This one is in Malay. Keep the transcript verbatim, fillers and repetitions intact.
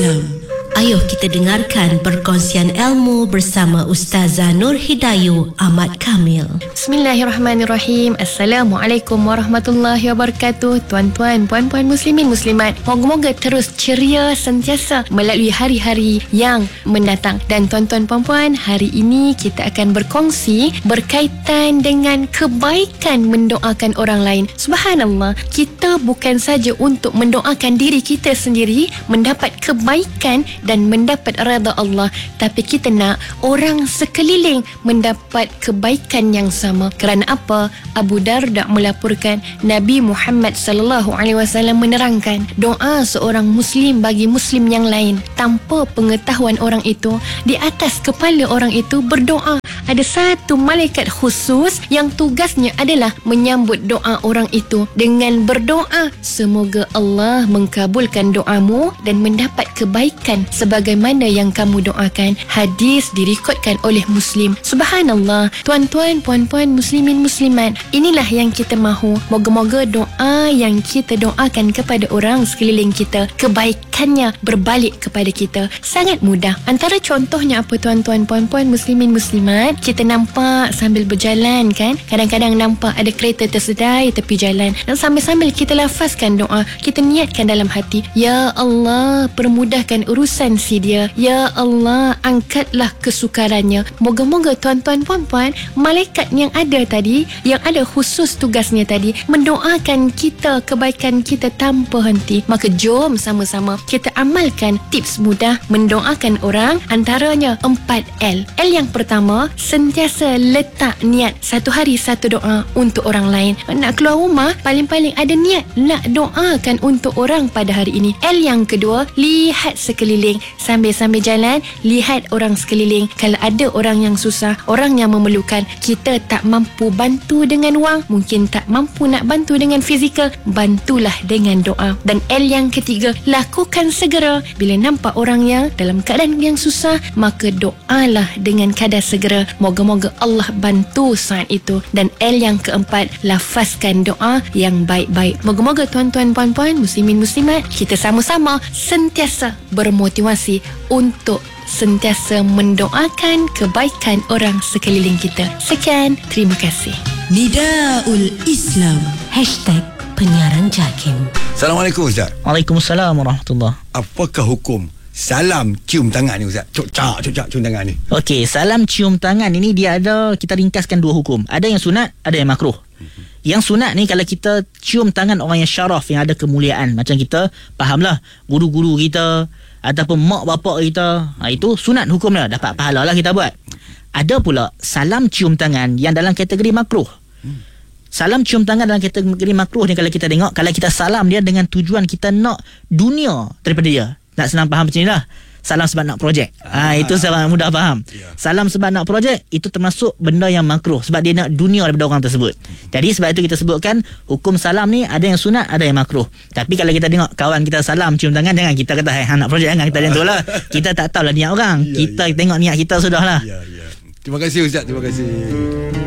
Islam. Ayuh kita dengarkan perkongsian ilmu bersama Ustazah Nur Hidayu Ahmad Kamil. Bismillahirrahmanirrahim. Assalamualaikum warahmatullahi wabarakatuh. Tuan-tuan, puan-puan muslimin muslimat, moga-moga terus ceria sentiasa melalui hari-hari yang mendatang. Dan tuan-tuan puan-puan, hari ini kita akan berkongsi berkaitan dengan kebaikan mendoakan orang lain. Subhanallah, kita bukan saja untuk mendoakan diri kita sendiri mendapat kebaikan dan mendapat redha Allah, tapi kita nak orang sekeliling mendapat kebaikan yang sama. Kerana apa? Abu Darda melaporkan Nabi Muhammad sallallahu alaihi wasallam menerangkan, doa seorang muslim bagi muslim yang lain tanpa pengetahuan orang itu, di atas kepala orang itu berdoa ada satu malaikat khusus yang tugasnya adalah menyambut doa orang itu dengan berdoa, semoga Allah mengkabulkan doamu dan mendapat kebaikan sebagaimana yang kamu doakan. Hadis direkodkan oleh Muslim. Subhanallah, tuan-tuan, puan-puan, muslimin, muslimat, inilah yang kita mahu. Moga-moga doa yang kita doakan kepada orang sekeliling kita, kebaikannya berbalik kepada kita. Sangat mudah. Antara contohnya apa, tuan-tuan, puan-puan, muslimin, muslimat? Kita nampak sambil berjalan kan, kadang-kadang nampak ada kereta tersedai tepi jalan, dan sambil-sambil kita lafazkan doa, kita niatkan dalam hati, ya Allah, permudahkan urusan si dia, ya Allah, angkatlah kesukarannya. Moga-moga tuan-tuan puan-puan, malaikat yang ada tadi, yang ada khusus tugasnya tadi, mendoakan kita kebaikan kita tanpa henti. Maka jom sama-sama kita amalkan tips mudah mendoakan orang, antaranya empat L. L yang pertama, sentiasa letak niat satu hari satu doa untuk orang lain. Nak keluar rumah, paling-paling ada niat nak doakan untuk orang pada hari ini. L yang kedua, lihat sekeliling. Sambil-sambil jalan, lihat orang sekeliling. Kalau ada orang yang susah, orang yang memerlukan, kita tak mampu bantu dengan wang, mungkin tak mampu nak bantu dengan fizikal, bantulah dengan doa. Dan L yang ketiga, lakukan segera. Bila nampak orang yang dalam keadaan yang susah, maka doalah dengan kadar segera. Moga-moga Allah bantu saat itu. Dan L yang keempat, lafazkan doa yang baik-baik. Moga-moga tuan-tuan, puan-puan, muslimin, muslimat, kita sama-sama sentiasa bermotivasi untuk sentiasa mendoakan kebaikan orang sekeliling kita. Sekian, terima kasih. Nidaul Islam. Hashtag penyiaran JAKIM. Assalamualaikum Ustaz. Waalaikumsalam warahmatullahi. Apakah hukum salam cium tangan ni Ustaz? Cocak, cocak cium tangan ni. Okey, salam cium tangan ini dia ada, kita ringkaskan dua hukum. Ada yang sunat, ada yang makruh. Mm-hmm. Yang sunat ni kalau kita cium tangan orang yang syaraf, yang ada kemuliaan, macam kita fahamlah guru-guru kita ataupun mak bapak kita, ha, itu sunat hukumnya, dapat pahala lah kita buat. Ada pula salam cium tangan yang dalam kategori makruh. Salam cium tangan dalam kategori makruh ni, kalau kita tengok, kalau kita salam dia dengan tujuan kita nak dunia daripada dia, nak senang faham macam ni lah. Salam sebab nak projek, ah, ha, itu sangat mudah faham. Ya. Salam sebab nak projek, itu termasuk benda yang makruh, sebab dia nak dunia daripada orang tersebut. Jadi sebab itu kita sebutkan hukum salam ni ada yang sunat, ada yang makruh. Tapi kalau kita tengok kawan kita salam cium tangan, jangan kita kata hai nak projek, jangan kita macam tu lah. Kita tak tahulah niat orang, ya, kita ya. Tengok niat kita sudah lah. Ya, ya. Terima kasih Ustaz, terima kasih.